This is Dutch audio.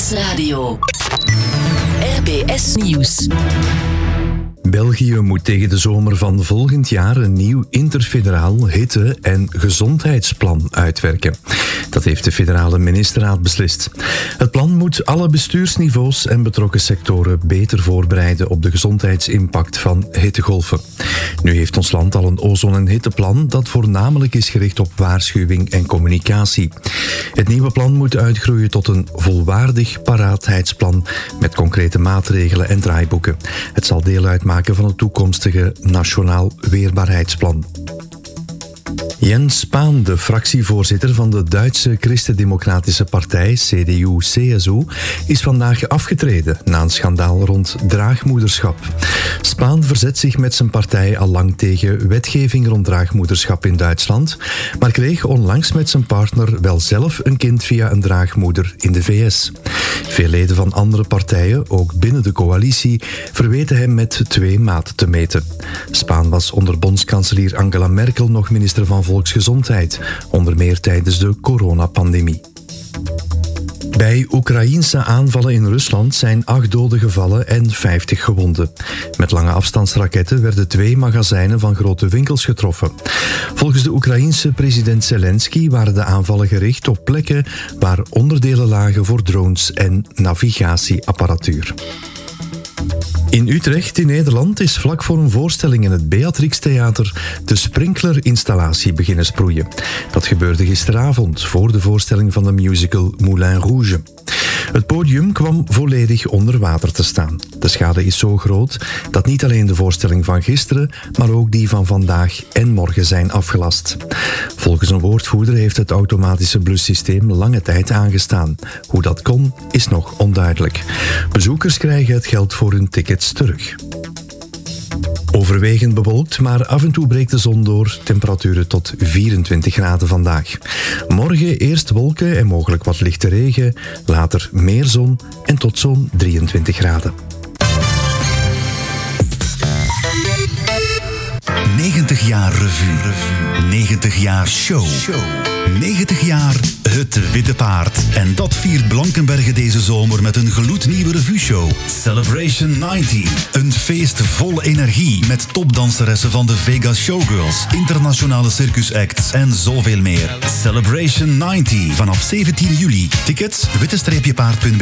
RBS Radio. RBS Nieuws. België moet tegen de zomer van volgend jaar een nieuw interfederaal hitte- en gezondheidsplan uitwerken. Dat heeft de federale ministerraad beslist. Het plan moet alle bestuursniveaus en betrokken sectoren beter voorbereiden op de gezondheidsimpact van hittegolven. Nu heeft ons land al een ozon- en hitteplan dat voornamelijk is gericht op waarschuwing en communicatie. Het nieuwe plan moet uitgroeien tot een volwaardig paraatheidsplan met concrete maatregelen en draaiboeken. Het zal deel uitmaken van het toekomstige Nationaal Weerbaarheidsplan. Jens Spahn, de fractievoorzitter van de Duitse Christendemocratische Partij, CDU-CSU, is vandaag afgetreden na een schandaal rond draagmoederschap. Spahn verzet zich met zijn partij al lang tegen wetgeving rond draagmoederschap in Duitsland, maar kreeg onlangs met zijn partner wel zelf een kind via een draagmoeder in de VS. Veel leden van andere partijen, ook binnen de coalitie, verweten hem met twee maten te meten. Spahn was onder bondskanselier Angela Merkel nog minister van Volksgezondheid, onder meer tijdens de coronapandemie. Bij Oekraïense aanvallen in Rusland zijn 8 doden gevallen en 50 gewonden. Met lange afstandsraketten werden 2 magazijnen van grote winkels getroffen. Volgens de Oekraïense president Zelensky waren de aanvallen gericht op plekken waar onderdelen lagen voor drones en navigatieapparatuur. In Utrecht, in Nederland, is vlak voor een voorstelling in het Beatrix Theater de sprinklerinstallatie beginnen sproeien. Dat gebeurde gisteravond voor de voorstelling van de musical Moulin Rouge. Het podium kwam volledig onder water te staan. De schade is zo groot dat niet alleen de voorstelling van gisteren, maar ook die van vandaag en morgen zijn afgelast. Volgens een woordvoerder heeft het automatische blussysteem lange tijd aangestaan. Hoe dat kon, is nog onduidelijk. Bezoekers krijgen het geld voor hun tickets terug. Overwegend bewolkt, maar af en toe breekt de zon door. Temperaturen tot 24 graden vandaag. Morgen eerst wolken en mogelijk wat lichte regen. Later meer zon en tot zo'n 23 graden. 90 jaar revue. 90 jaar show. 90 jaar Het Witte Paard. En dat viert Blankenberge deze zomer met een gloednieuwe revue-show. Celebration 90. Een feest vol energie met topdanseressen van de Vegas Showgirls, internationale circusacts en zoveel meer. Celebration 90 vanaf 17 juli. Tickets witte-paard.be.